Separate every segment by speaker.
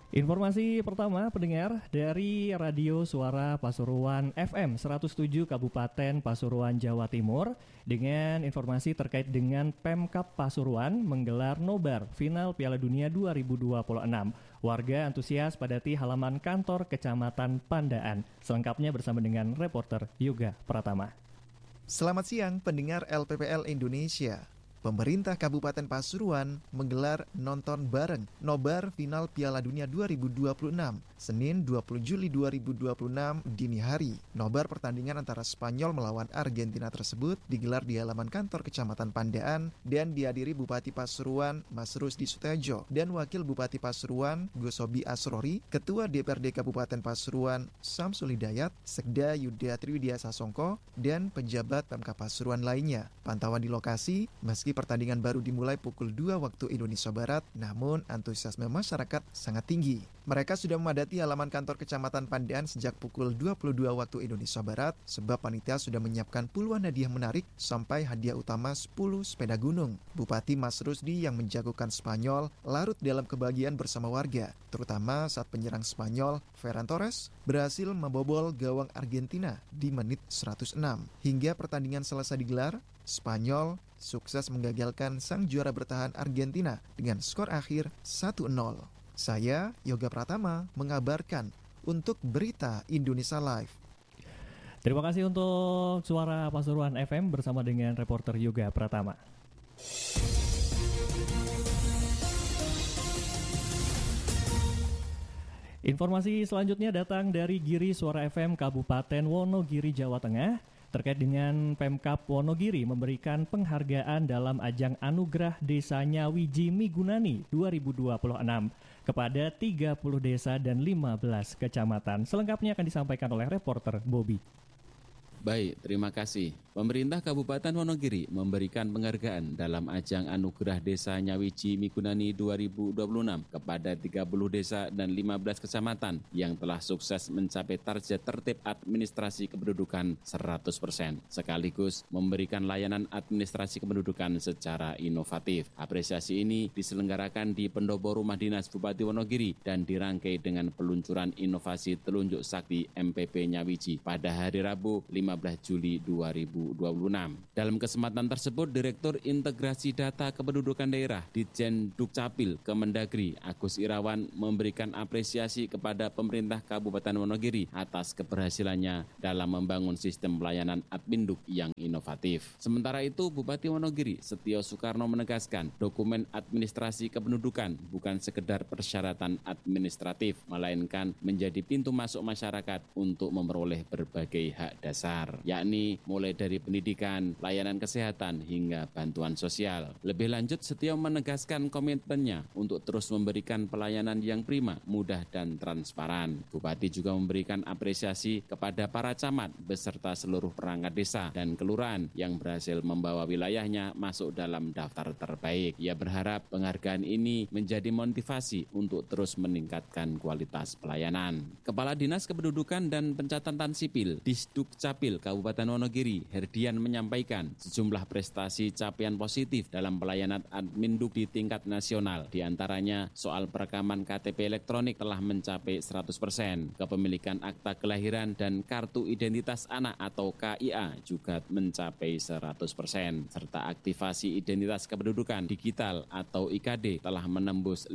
Speaker 1: Informasi pertama pendengar dari Radio Suara Pasuruan FM 107 Kabupaten Pasuruan Jawa Timur dengan informasi terkait dengan Pemkab Pasuruan menggelar nobar final Piala Dunia 2026. Warga antusias padati halaman kantor Kecamatan Pandaan. Selengkapnya bersama dengan reporter Yoga Pratama.
Speaker 2: Selamat siang pendengar LPPL Indonesia. Pemerintah Kabupaten Pasuruan menggelar nonton bareng nobar final Piala Dunia 2026 Senin 20 Juli 2026 dini hari. Nobar pertandingan antara Spanyol melawan Argentina tersebut digelar di halaman kantor Kecamatan Pandaan dan dihadiri Bupati Pasuruan Mas Rusdi Sutejo dan Wakil Bupati Pasuruan Gosobi Asrori, Ketua DPRD Kabupaten Pasuruan Samsul Hidayat, Sekda Yuda Triwidya Sasongko, dan pejabat Pemkab Pasuruan lainnya. Pantauan di lokasi, meski pertandingan baru dimulai pukul 2 waktu Indonesia Barat, namun antusiasme masyarakat sangat tinggi. Mereka sudah memadati halaman kantor Kecamatan Pandaan sejak pukul 22 waktu Indonesia Barat, sebab panitia sudah menyiapkan puluhan hadiah menarik sampai hadiah utama 10 sepeda gunung. Bupati Mas Rusdi yang menjagokan Spanyol larut dalam kebahagiaan bersama warga, terutama saat penyerang Spanyol, Ferran Torres, berhasil membobol gawang Argentina di menit 106. Hingga pertandingan selesai digelar, Spanyol sukses menggagalkan sang juara bertahan Argentina dengan skor akhir 1-0. Saya, Yoga Pratama, mengabarkan untuk Berita Indonesia Live.
Speaker 1: Terima kasih untuk Suara Pasuruan FM bersama dengan reporter Yoga Pratama. Informasi selanjutnya datang dari Giri Suara FM Kabupaten Wonogiri, Jawa Tengah, terkait dengan Pemkab Wonogiri memberikan penghargaan dalam ajang Anugerah Desa Nyawiji Migunani 2026 kepada 30 desa dan 15 kecamatan. Selengkapnya akan disampaikan oleh reporter Bobby.
Speaker 3: Baik, terima kasih. Pemerintah Kabupaten Wonogiri memberikan penghargaan dalam ajang Anugerah Desa Nyawiji Migunani 2026 kepada 30 desa dan 15 kecamatan yang telah sukses mencapai target tertib administrasi kependudukan 100%, sekaligus memberikan layanan administrasi kependudukan secara inovatif. Apresiasi ini diselenggarakan di Pendopo Rumah Dinas Bupati Wonogiri dan dirangkai dengan peluncuran inovasi telunjuk sakti MPP Nyawiji pada hari Rabu 15 Juli 2026. Dalam kesempatan tersebut, Direktur Integrasi Data Kependudukan Daerah Ditjen Dukcapil Kemendagri Agus Irawan memberikan apresiasi kepada pemerintah Kabupaten Wonogiri atas keberhasilannya dalam membangun sistem pelayanan Adminduk yang inovatif. Sementara itu, Bupati Wonogiri Setio Soekarno menegaskan dokumen administrasi kependudukan bukan sekedar persyaratan administratif, melainkan menjadi pintu masuk masyarakat untuk memperoleh berbagai hak dasar, yakni mulai dari pendidikan, layanan kesehatan, hingga bantuan sosial. Lebih lanjut, Setio menegaskan komitmennya untuk terus memberikan pelayanan yang prima, mudah, dan transparan. Bupati juga memberikan apresiasi kepada para camat beserta seluruh perangkat desa dan kelurahan yang berhasil membawa wilayahnya masuk dalam daftar terbaik. Ia berharap penghargaan ini menjadi motivasi untuk terus meningkatkan kualitas pelayanan. Kepala Dinas Kependudukan dan Pencatatan Sipil Disdukcapil Kabupaten Wonogiri, Herdian, menyampaikan sejumlah prestasi capaian positif dalam pelayanan Adminduk di tingkat nasional. Di antaranya, soal perekaman KTP elektronik telah mencapai 100%, kepemilikan akta kelahiran dan kartu identitas anak atau KIA juga mencapai 100%, serta aktivasi identitas kependudukan digital atau IKD telah menembus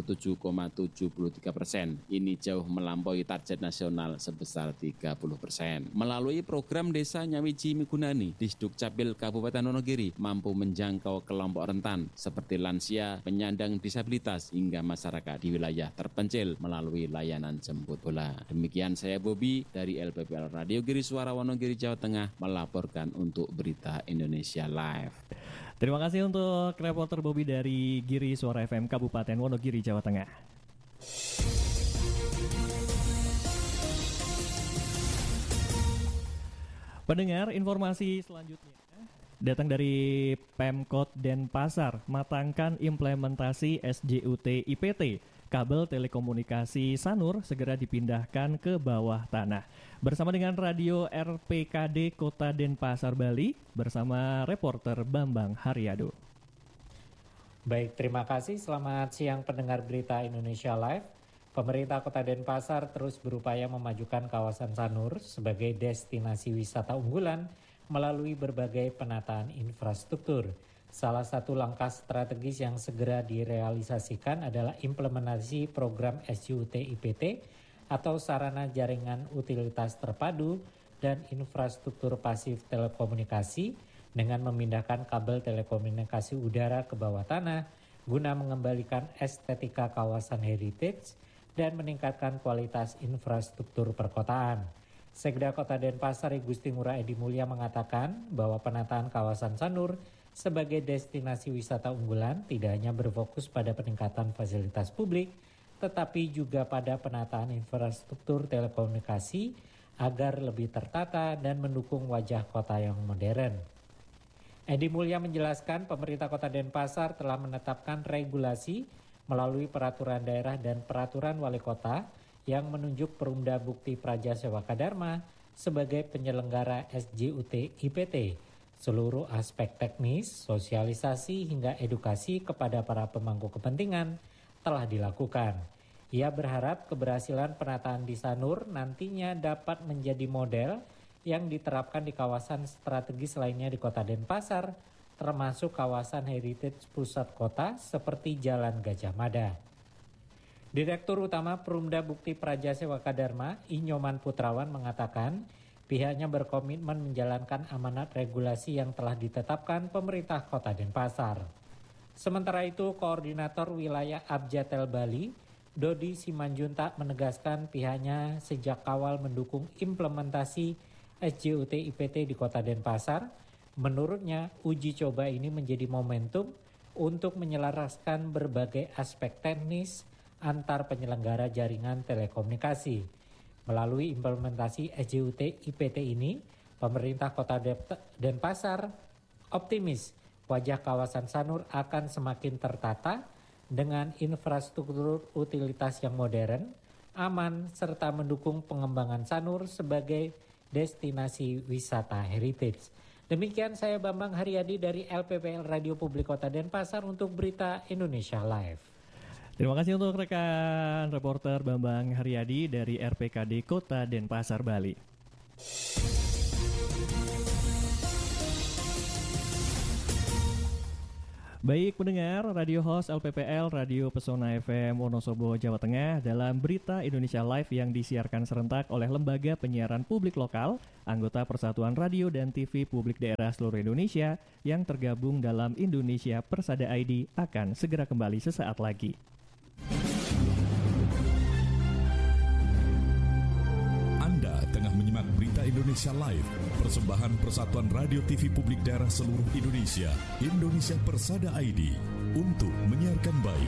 Speaker 3: 57,73%. Ini jauh melampaui target nasional sebesar 30%. Melalui program Desa Nyawiji Migunani, Disdukcapil Kabupaten Wonogiri mampu menjangkau kelompok rentan seperti lansia, penyandang disabilitas, hingga masyarakat di wilayah terpencil melalui layanan jemput bola. Demikian saya Bobby dari LPPL Radio Giri Suara Wonogiri, Jawa Tengah melaporkan untuk Berita Indonesia Live.
Speaker 1: Terima kasih untuk reporter Bobby dari Giri Suara FM Kabupaten Wonogiri, Jawa Tengah. Pendengar, informasi selanjutnya datang dari Pemkot Denpasar, matangkan implementasi SJUT IPT. Kabel telekomunikasi Sanur segera dipindahkan ke bawah tanah. Bersama dengan Radio RPKD Kota Denpasar, Bali, bersama reporter Bambang Haryado.
Speaker 4: Baik, terima kasih. Selamat siang pendengar Berita Indonesia Live. Pemerintah Kota Denpasar terus berupaya memajukan kawasan Sanur sebagai destinasi wisata unggulan melalui berbagai penataan infrastruktur. Salah satu langkah strategis yang segera direalisasikan adalah implementasi program SJUT IPT atau Sarana Jaringan Utilitas Terpadu dan Infrastruktur Pasif Telekomunikasi dengan memindahkan kabel telekomunikasi udara ke bawah tanah guna mengembalikan estetika kawasan heritage dan meningkatkan kualitas infrastruktur perkotaan. Sekda Kota Denpasar Gusti Ngurah Edi Mulya mengatakan bahwa penataan kawasan Sanur sebagai destinasi wisata unggulan tidak hanya berfokus pada peningkatan fasilitas publik, tetapi juga pada penataan infrastruktur telekomunikasi agar lebih tertata dan mendukung wajah kota yang modern. Edi Mulya menjelaskan pemerintah Kota Denpasar telah menetapkan regulasi melalui peraturan daerah dan peraturan wali kota yang menunjuk Perumda Bukti Praja Sewaka Dharma sebagai penyelenggara SJUT IPT. Seluruh aspek teknis, sosialisasi hingga edukasi kepada para pemangku kepentingan telah dilakukan. Ia berharap keberhasilan penataan di Sanur nantinya dapat menjadi model yang diterapkan di kawasan strategis lainnya di Kota Denpasar, termasuk kawasan heritage pusat kota seperti Jalan Gajah Mada. Direktur Utama Perumda Bukti Praja Sewaka Dharma, Inyoman Putrawan mengatakan, pihaknya berkomitmen menjalankan amanat regulasi yang telah ditetapkan pemerintah Kota Denpasar. Sementara itu, Koordinator Wilayah Abjatel Bali, Dodi Simanjuntak menegaskan pihaknya sejak awal mendukung implementasi SJUT IPT di Kota Denpasar. Menurutnya, uji coba ini menjadi momentum untuk menyelaraskan berbagai aspek teknis antar penyelenggara jaringan telekomunikasi. Melalui implementasi SJUT IPT ini, pemerintah Kota Denpasar optimis wajah kawasan Sanur akan semakin tertata dengan infrastruktur utilitas yang modern, aman, serta mendukung pengembangan Sanur sebagai destinasi wisata heritage. Demikian saya Bambang Haryadi dari LPPL Radio Publik Kota Denpasar untuk Berita Indonesia Live.
Speaker 1: Terima kasih untuk rekan reporter Bambang Haryadi dari RPKD Kota Denpasar, Bali. Baik pendengar, radio host LPPL Radio Pesona FM Wonosobo, Jawa Tengah dalam Berita Indonesia Live yang disiarkan serentak oleh Lembaga Penyiaran Publik Lokal, anggota Persatuan Radio dan TV Publik Daerah seluruh Indonesia yang tergabung dalam Indonesia Persada ID akan segera kembali sesaat lagi.
Speaker 5: Anda tengah menyimak Berita Indonesia Live, persembahan Persatuan Radio TV Publik Daerah seluruh Indonesia, Indonesia Persada ID, untuk menyiarkan baik.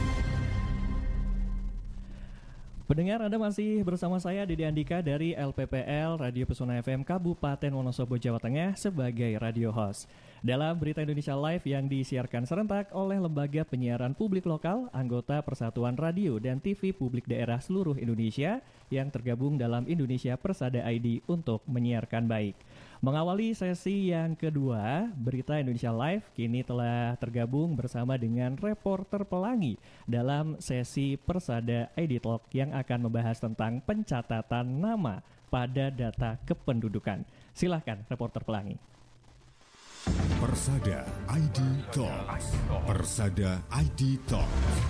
Speaker 1: Pendengar, Anda masih bersama saya Dede Andika dari LPPL Radio Pesona FM Kabupaten Wonosobo, Jawa Tengah sebagai radio host. Dalam Berita Indonesia Live yang disiarkan serentak oleh Lembaga Penyiaran Publik Lokal, anggota Persatuan Radio dan TV Publik Daerah seluruh Indonesia yang tergabung dalam Indonesia Persada ID untuk menyiarkan baik. Mengawali sesi yang kedua, Berita Indonesia Live kini telah tergabung bersama dengan reporter Pelangi dalam sesi Persada ID Talk yang akan membahas tentang pencatatan nama pada data kependudukan. Silahkan reporter Pelangi.
Speaker 5: Persada ID Talk. Persada ID Talk.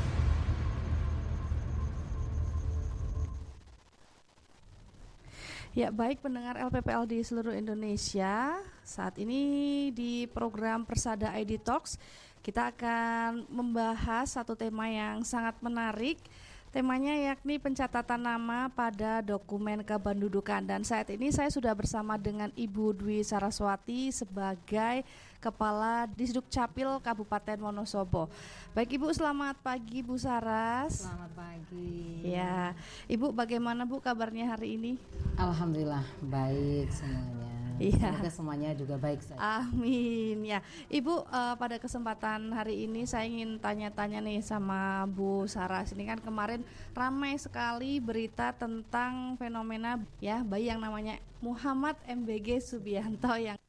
Speaker 6: Ya, baik pendengar LPPL di seluruh Indonesia, saat ini di program Persada ID Talks kita akan membahas satu tema yang sangat menarik. Temanya yakni pencatatan nama pada dokumen kependudukan, dan saat ini saya sudah bersama dengan Ibu Dwi Saraswati sebagai Kepala Disduk Capil Kabupaten Wonosobo. Baik Ibu, selamat pagi Bu Saras.
Speaker 7: Selamat pagi.
Speaker 6: Ya, Ibu bagaimana Bu kabarnya hari ini?
Speaker 7: Alhamdulillah baik semuanya.
Speaker 6: Iya.
Speaker 7: Semoga semuanya juga baik saja.
Speaker 6: Amin ya. Ibu, pada kesempatan hari ini saya ingin tanya-tanya nih sama Bu Saras. Ini kan kemarin ramai sekali berita tentang fenomena ya bayi yang namanya Muhammad MBG Subianto yang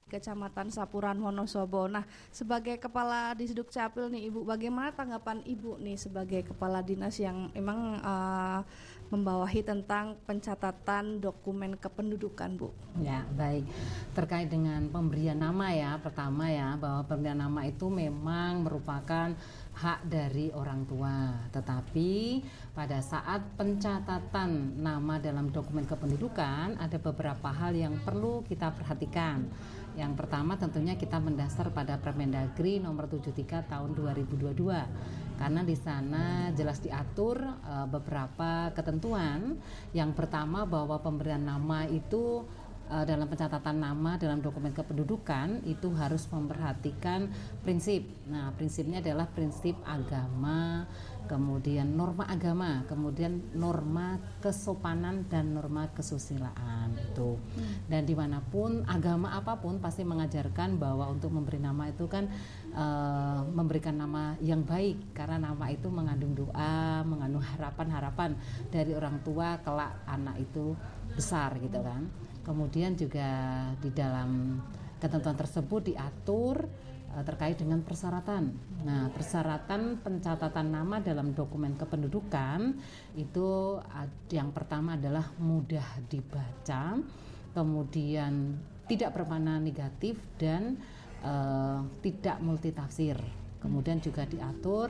Speaker 6: Kecamatan Sapuran Wonosobo. Nah, sebagai Kepala Disduk Capil nih Ibu, bagaimana tanggapan Ibu nih sebagai Kepala Dinas yang memang membawahi tentang pencatatan dokumen kependudukan, Bu?
Speaker 7: Ya, baik. Terkait dengan pemberian nama ya, pertama ya, bahwa pemberian nama itu memang merupakan hak dari orang tua. Tetapi pada saat pencatatan nama dalam dokumen kependudukan ada beberapa hal yang perlu kita perhatikan. Yang pertama tentunya kita mendasar pada Permendagri nomor 73 tahun 2022. Karena di sana jelas diatur beberapa ketentuan. Yang pertama bahwa pemberian nama itu dalam pencatatan nama dalam dokumen kependudukan itu harus memperhatikan prinsip. Nah, prinsipnya adalah prinsip agama, kemudian norma agama, kemudian norma kesopanan dan norma kesusilaan itu. Dan dimanapun agama apapun pasti mengajarkan bahwa untuk memberi nama itu kan memberikan nama yang baik, karena nama itu mengandung doa, mengandung harapan-harapan dari orang tua kelak anak itu besar gitu kan. Kemudian juga di dalam ketentuan tersebut diatur terkait dengan persyaratan. Nah, persyaratan pencatatan nama dalam dokumen kependudukan itu yang pertama adalah mudah dibaca, kemudian tidak bermakna negatif dan tidak multitafsir. Kemudian juga diatur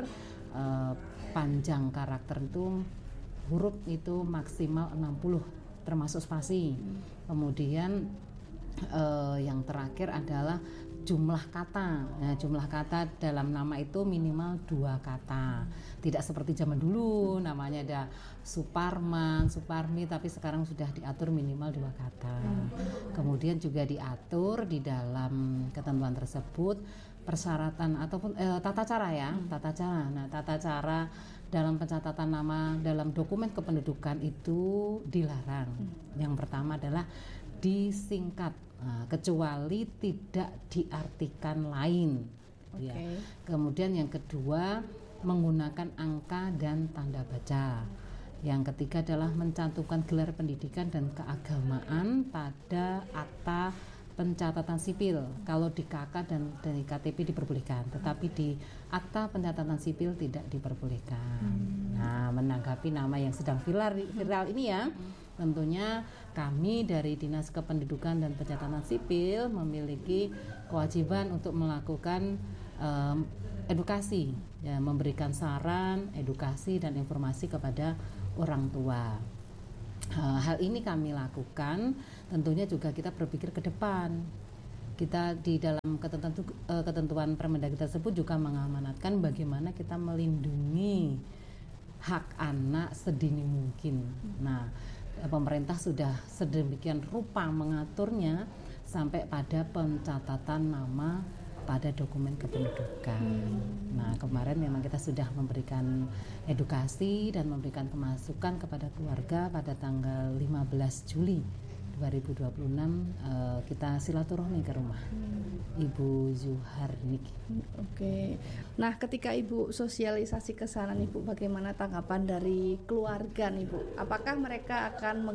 Speaker 7: panjang karakter itu huruf itu maksimal 60 termasuk spasi. Kemudian yang terakhir adalah jumlah kata. Nah, jumlah kata dalam nama itu minimal 2 kata. Tidak seperti zaman dulu namanya ada Suparman, Suparmi, tapi sekarang sudah diatur minimal 2 kata. Kemudian juga diatur di dalam ketentuan tersebut persyaratan ataupun tata cara ya, tata cara. Nah, tata cara dalam pencatatan nama dalam dokumen kependudukan itu dilarang. Yang pertama adalah disingkat, kecuali tidak diartikan lain. Ya. Kemudian yang kedua menggunakan angka dan tanda baca. Yang ketiga adalah mencantumkan gelar pendidikan dan keagamaan pada akta pencatatan sipil. Kalau di KK dan di KTP diperbolehkan, tetapi di akta pencatatan sipil tidak diperbolehkan. Nah, menanggapi nama yang sedang viral ini ya, tentunya kami dari Dinas Kependudukan dan Pencatatan Sipil memiliki kewajiban untuk melakukan edukasi, ya, memberikan saran, edukasi dan informasi kepada orang tua. Hal ini kami lakukan tentunya juga kita berpikir ke depan. Kita di dalam ketentuan Permendagri tersebut juga mengamanatkan bagaimana kita melindungi hak anak sedini mungkin. Nah, pemerintah sudah sedemikian rupa mengaturnya sampai pada pencatatan nama pada dokumen kependudukan. Nah, kemarin memang kita sudah memberikan edukasi dan memberikan pemasukan kepada keluarga pada tanggal 15 Juli 2026 kita silaturahmi ke rumah Ibu Zuharnik.
Speaker 6: Oke. Nah, ketika Ibu sosialisasi ke sana nih Bu, bagaimana tanggapan dari keluarga nih Bu? Apakah mereka akan